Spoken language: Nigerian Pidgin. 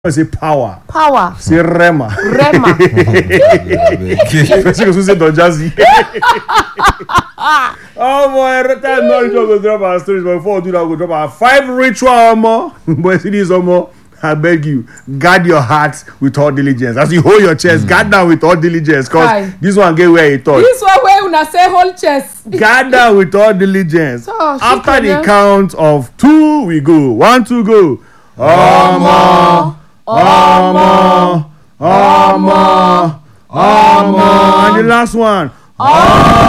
Say power. Power. Say Rema. Rema. Person go say Don Jazzy. Oh boy, that knowledge go drop our stories, but before we do that, we go drop our 5 ritual more. But see this more. I beg you, guard your heart with all diligence. As you hold your chest, guard down with all diligence. Cause this one get where it touch. This one where una say hold chest. Guard down with all diligence. So, after the count of 2, we go. 1, 2, go. Omo. And the last one.